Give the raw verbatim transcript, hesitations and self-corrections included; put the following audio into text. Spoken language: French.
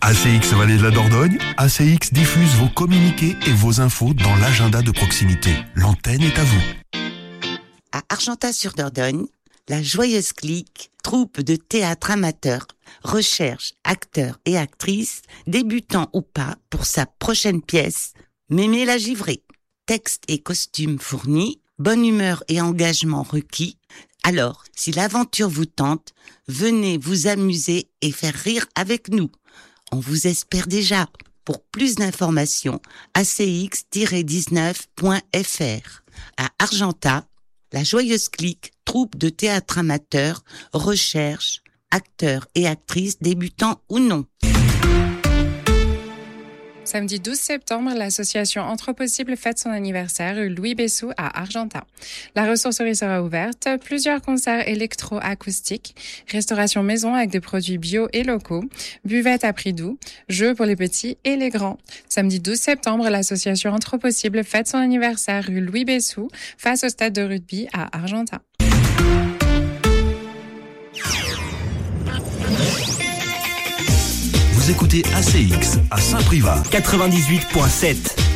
A C X Vallée de la Dordogne, A C X diffuse vos communiqués et vos infos dans l'agenda de proximité. L'antenne est à vous. À Argentat-sur-Dordogne, la Joyeuse Clique, troupe de théâtre amateur, recherche acteurs et actrices, débutants ou pas, pour sa prochaine pièce, Mémé la givrée. Texte et costumes fournis, bonne humeur et engagement requis. Alors, si l'aventure vous tente, venez vous amuser et faire rire avec nous. On vous espère déjà. Pour plus d'informations, a c x tiret dix-neuf point f r. À Argentat, la Joyeuse Clique, troupe de théâtre amateur, recherche acteurs et actrices débutants ou non. Samedi douze septembre, l'association Anthropossible fête son anniversaire rue Louis Bessou à Argentat. La ressourcerie sera ouverte, plusieurs concerts électro-acoustiques, restauration maison avec des produits bio et locaux, buvette à prix doux, jeux pour les petits et les grands. Samedi douze septembre, l'association Anthropossible fête son anniversaire rue Louis Bessou, face au stade de rugby à Argentat. Vous écoutez A C X à Saint-Privat quatre-vingt-dix-huit point sept.